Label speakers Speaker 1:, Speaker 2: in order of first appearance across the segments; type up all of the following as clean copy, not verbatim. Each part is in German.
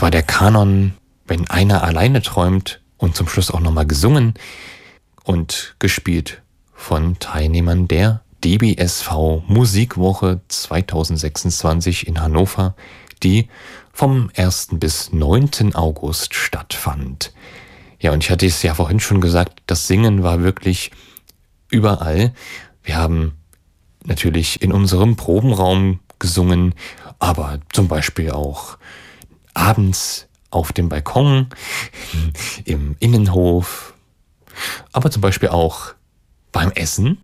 Speaker 1: war der Kanon Wenn einer alleine träumt und zum Schluss auch nochmal gesungen und gespielt von Teilnehmern der DBSV Musikwoche 2026 in Hannover, die vom 1. bis 9. August stattfand. Ja, und ich hatte es ja vorhin schon gesagt, das Singen war wirklich überall. Wir haben natürlich in unserem Probenraum gesungen, aber zum Beispiel auch abends auf dem Balkon, im Innenhof, aber zum Beispiel auch beim Essen.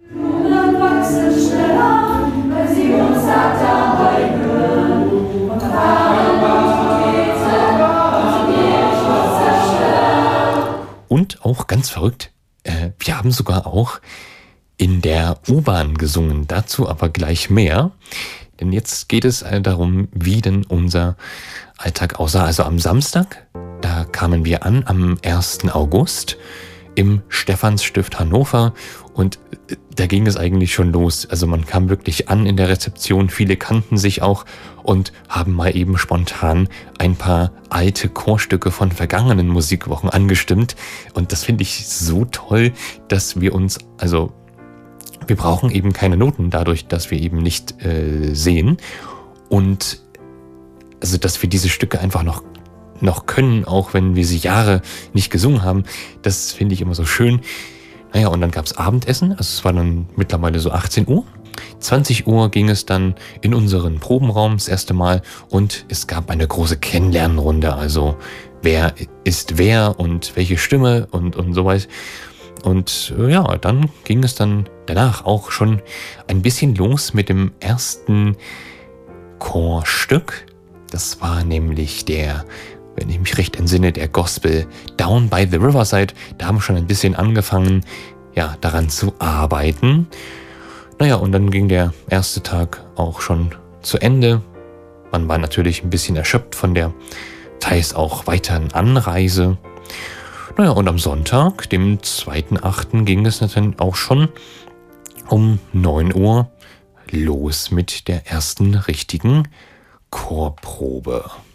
Speaker 1: Und auch ganz verrückt, wir haben sogar auch in der U-Bahn gesungen, dazu aber gleich mehr. Denn jetzt geht es darum, wie denn unser Alltag aussah. Also am Samstag, da kamen wir an, am 1. August im Stephansstift Hannover und da ging es eigentlich schon los. Also man kam wirklich an in der Rezeption, viele kannten sich auch und haben mal eben spontan ein paar alte Chorstücke von vergangenen Musikwochen angestimmt. Und das finde ich so toll, dass wir uns, also wir brauchen eben keine Noten dadurch, dass wir eben nicht sehen und also dass wir diese Stücke einfach noch können, auch wenn wir sie Jahre nicht gesungen haben, das finde ich immer so schön. Naja, und dann gab es Abendessen, also es war dann mittlerweile so 18 Uhr. 20 Uhr ging es dann in unseren Probenraum das erste Mal und es gab eine große Kennenlernrunde, also wer ist wer und welche Stimme und so weiter. Und ja, dann ging es dann danach auch schon ein bisschen los mit dem ersten Chorstück. Das war nämlich der, wenn ich mich recht entsinne, der Gospel Down by the Riverside. Da haben wir schon ein bisschen angefangen, ja, daran zu arbeiten. Naja, und dann ging der erste Tag auch schon zu Ende. Man war natürlich ein bisschen erschöpft von der teils auch weiteren Anreise. Naja, und am Sonntag, dem 2.8., ging es dann auch schon um 9 Uhr los mit der ersten richtigen Chorprobe.